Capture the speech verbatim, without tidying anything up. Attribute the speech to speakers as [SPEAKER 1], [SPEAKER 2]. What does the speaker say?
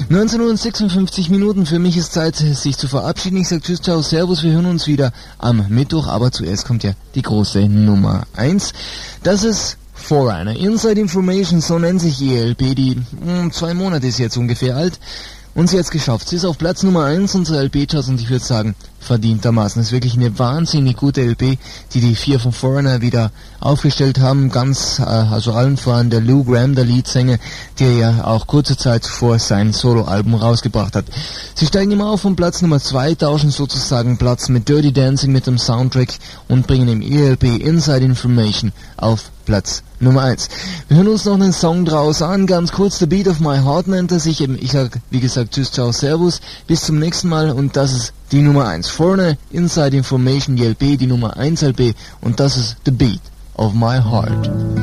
[SPEAKER 1] neunzehn Uhr und sechsundfünfzig Minuten. Für mich ist Zeit, sich zu verabschieden. Ich sage Tschüss, ciao, servus. Wir hören uns wieder am Mittwoch. Aber zuerst kommt ja die große Nummer eins. Das ist Foreigner. Inside Information, so nennt sich die E L P. Die mh, zwei Monate ist jetzt ungefähr alt. Und sie hat es geschafft. Sie ist auf Platz Nummer eins unserer L P-Charts und ich würde sagen, verdientermaßen. Es ist wirklich eine wahnsinnig gute L P, die die vier von Foreigner wieder aufgestellt haben. Ganz, äh, also allen voran der Lou Gramm, der Leadsänger, der ja auch kurze Zeit zuvor sein Soloalbum rausgebracht hat. Sie steigen immer auf von Platz Nummer zwei, tauschen sozusagen Platz mit Dirty Dancing, mit dem Soundtrack und bringen im E L P Inside Information auf Platz Nummer eins. Wir hören uns noch einen Song draus an, ganz kurz, The Beat of My Heart nennt er sich. Ich sag, wie gesagt, tschüss, ciao, servus, bis zum nächsten Mal und das ist die Nummer eins. Foreigner, Inside Information, die L P, die Nummer eins L P und das ist The Beat of My Heart.